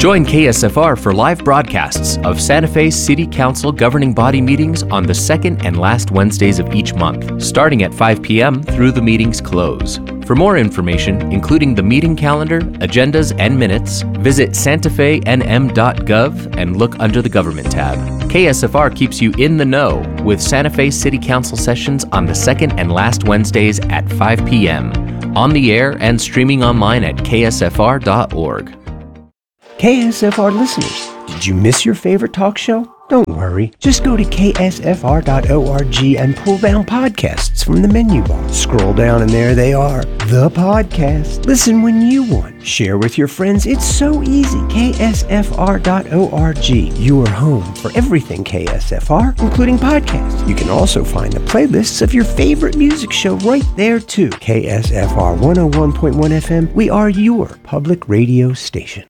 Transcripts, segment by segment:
Join KSFR for live broadcasts of Santa Fe City Council governing body meetings on the second and last Wednesdays of each month, starting at 5 p.m. through the meeting's close. For more information, including the meeting calendar, agendas, and minutes, visit santafenm.gov and look under the Government tab. KSFR keeps you in the know with Santa Fe City Council sessions on the second and last Wednesdays at 5 p.m. On the air and streaming online at ksfr.org. KSFR listeners, did you miss your favorite talk show? Don't worry. Just go to ksfr.org and pull down podcasts from the menu bar. Scroll down and there they are, the podcast. Listen when you want. Share with your friends. It's so easy. ksfr.org, your home for everything KSFR, including podcasts. You can also find the playlists of your favorite music show right there too. KSFR 101.1 FM, we are your public radio station.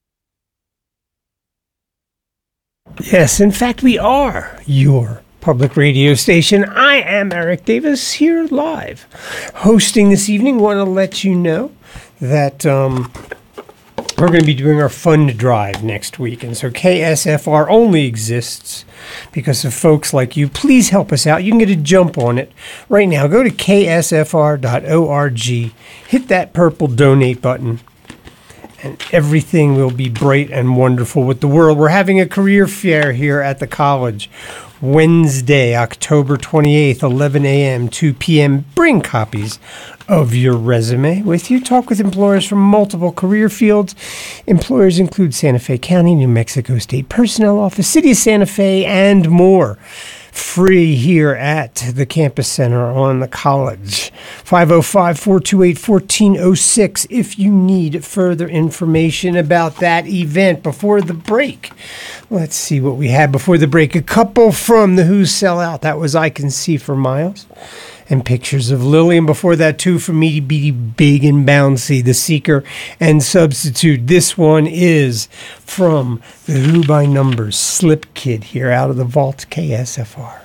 Yes, in fact, we are your public radio station. I am Eric Davis, here live, hosting this evening. Want to let you know that we're going to be doing our fund drive next week. And so KSFR only exists because of folks like you. Please help us out. You can get a jump on it right now. Go to ksfr.org, hit that purple donate button, and everything will be bright and wonderful with the world. We're having a career fair here at the college Wednesday, October 28th, 11 a.m., 2 p.m. Bring copies of your resume with you. Talk with employers from multiple career fields. Employers include Santa Fe County, New Mexico State Personnel Office, City of Santa Fe, and more. Free here at the Campus Center on the college. 505-428-1406 if you need further information about that event. Before the break, let's see what we had before the break. A couple from the Who's Sell Out. That was I Can See for Miles. And Pictures of Lily. And before that, too, from Meaty Beaty Big and Bouncy, The Seeker and Substitute. This one is from the Who by Numbers, Slip Kid, here out of the vault, KSFR.